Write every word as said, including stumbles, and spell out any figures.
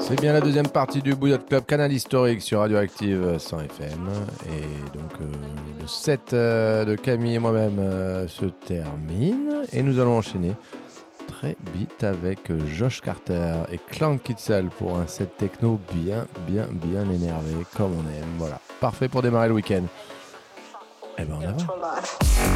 C'est bien la deuxième partie du Bouillotte Club, canal historique sur Radioactive cent F M. Et donc, euh, le set euh, de Camille et moi-même euh, se termine. Et nous allons enchaîner très vite avec euh, Josh Carter et Clank Kitzel pour un set techno bien, bien, bien énervé, comme on aime. Voilà, parfait pour démarrer le week-end. Et ben, on avance.